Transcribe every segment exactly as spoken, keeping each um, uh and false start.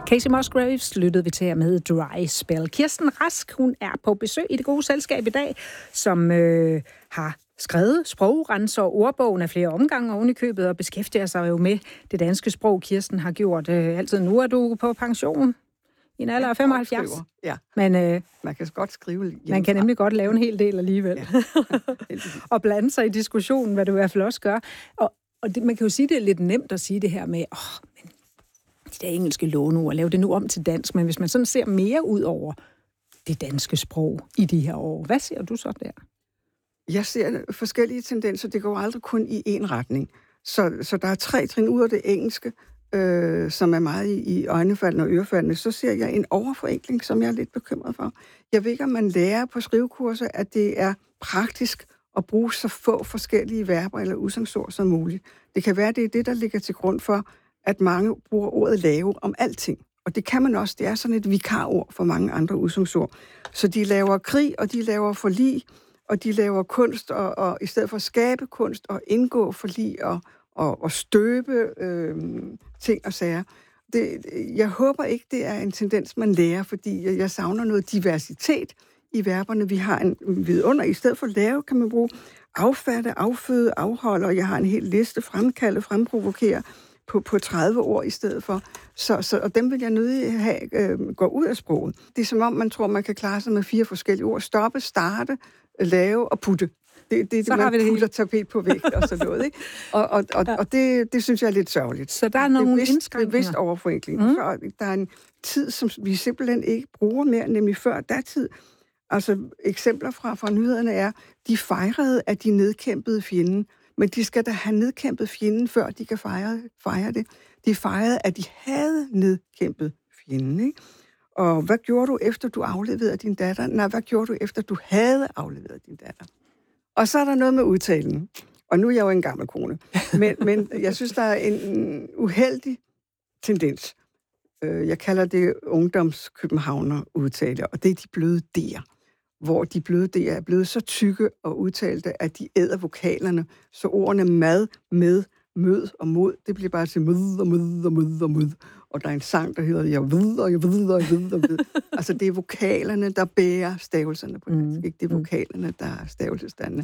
Kacey Musgraves lyttede vi til her med Dry Spell. Kirsten Rask, hun er på besøg i det gode selskab i dag, som øh, har skrevet sprogrenser og ordbogen af flere omgange oven i købet og beskæftiger sig jo med det danske sprog. Kirsten har gjort øh, altid. Nu er du på pension i en alder af femoghalvfjerds. Ja, men øh, man kan godt skrive hjemmefra. Man kan nemlig godt lave en hel del alligevel. Ja. Og blande sig i diskussionen, hvad du i hvert fald også gør. Og, og det, man kan jo sige, det er lidt nemt at sige det her med, åh, oh, men de der engelske låneord, lave det nu om til dansk. Men hvis man sådan ser mere ud over det danske sprog i de her år, hvad ser du så der? Jeg ser forskellige tendenser. Det går aldrig kun i én retning. Så, så der er tre trin ud af det engelske, øh, som er meget i, i øjnefaldene og ørefaldene. Så ser jeg en overforenkling, som jeg er lidt bekymret for. Jeg ved ikke, om man lærer på skrivekurser, at det er praktisk at bruge så få forskellige verber eller udsangsord som muligt. Det kan være, det er det, der ligger til grund for, at mange bruger ordet lave om alting. Og det kan man også. Det er sådan et vikarord for mange andre udsangsord. Så de laver krig, og de laver forlig, og de laver kunst, og, og i stedet for at skabe kunst og indgå forlig og, og, og støbe øh, ting og sager. Det, jeg håber ikke, det er en tendens, man lærer, fordi jeg, jeg savner noget diversitet i verberne. Vi har en vidunder. I stedet for lave, kan man bruge affatte, afføde, afholde, og jeg har en hel liste, fremkalde, fremprovokere, på, på tredive ord i stedet for. Så, så, og dem vil jeg nødig have øh, gå ud af sproget. Det er som om, man tror, man kan klare sig med fire forskellige ord. Stoppe, starte, lave og putte. Det er det, det, man det putter tapet på vægt og sådan noget. Ikke? Og, og, og, og det, det synes jeg er lidt sørgeligt. Så der er nogle indskrænkninger. Det er vist overforenkling. Mm. Før, der er en tid, som vi simpelthen ikke bruger mere, nemlig før datid. Altså eksempler fra, fra nyhederne er, de fejrede, at de nedkæmpede fjenden. Men de skal da have nedkæmpet fjenden, før de kan fejre, fejre det. De fejrede, at de havde nedkæmpet fjenden, ikke? Og hvad gjorde du, efter du afleverede din datter? Nej, hvad gjorde du, efter du havde afleveret din datter? Og så er der noget med udtalen. Og nu er jeg jo en gammel kone. Men, men jeg synes, der er en uheldig tendens. Jeg kalder det ungdomskøbenhavner udtale, og det er de bløde D'er. Hvor de bløde D'er er blevet så tykke og udtalte, at de æder vokalerne, så ordene mad, med, mød og mod, det bliver bare til mød og mød og mød og mød. Og der er en sang, der hedder jeg ved og jeg ved og jeg ved og ved. Altså det er vokalerne, der bærer stavelserne på dansk, ikke? Det er vokalerne, der er stavelsesstandene.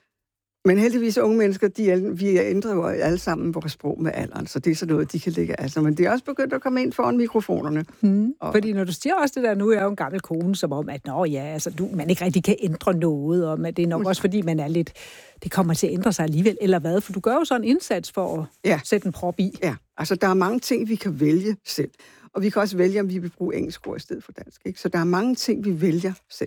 Men heldigvis unge mennesker, de, vi ændrer jo alle sammen vores sprog med alderen, så det er så noget, de kan lægge af sig. Men det er også begyndt at komme ind foran mikrofonerne. Mm. Og fordi når du siger også det der, nu er jeg jo en gammel kone, som om, at nå ja, altså, du, man ikke rigtig kan ændre noget, og det er nok også fordi, man er lidt, det kommer til at ændre sig alligevel, eller hvad? For du gør jo så en indsats for at ja. sætte en prop i. Ja, altså der er mange ting, vi kan vælge selv. Og vi kan også vælge, om vi vil bruge engelsk ord i stedet for dansk. Ikke? Så der er mange ting, vi vælger selv.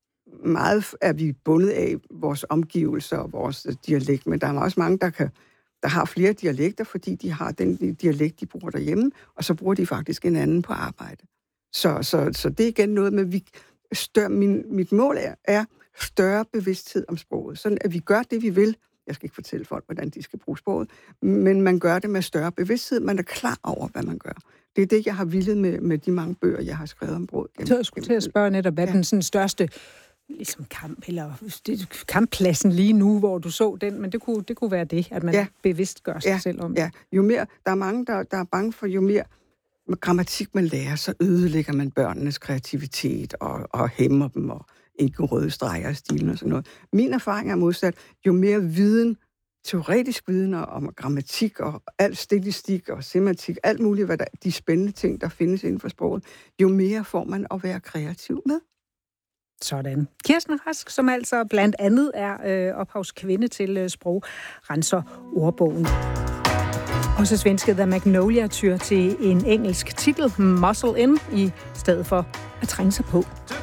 Meget er vi bundet af vores omgivelser og vores dialekt, men der er også mange, der, kan, der har flere dialekter, fordi de har den dialekt, de bruger derhjemme, og så bruger de faktisk en anden på arbejde. Så, så, så det er igen noget med, vi større, min, mit mål er, er større bevidsthed om sproget, sådan at vi gør det, vi vil. Jeg skal ikke fortælle folk, hvordan de skal bruge sproget, men man gør det med større bevidsthed. Man er klar over, hvad man gør. Det er det, jeg har villet med, med de mange bøger, jeg har skrevet om sproget. Så jeg skulle til at spørge netop, hvad ja. den sådan største ligesom kamp, eller kamppladsen lige nu, hvor du så den, men det kunne, det kunne være det, at man ja. bevidst gør sig ja. selv om. Ja, jo mere, der er mange, der, der er bange for, jo mere grammatik man lærer, så ødelægger man børnenes kreativitet og, og hæmmer dem, og ikke røde streger i stilen og sådan noget. Min erfaring er modsat, jo mere viden, teoretisk viden om grammatik og alt stilistik og semantik, alt muligt, hvad der, de spændende ting, der findes inden for sproget, jo mere får man at være kreativ med. Sådan. Kirsten Rask, som altså blandt andet er øh, ophavskvinde til øh, sprogrenser-ordbogen. Og så svenskede The Magnolia-tyr til en engelsk titel, Muscle In, i stedet for at trænge sig på.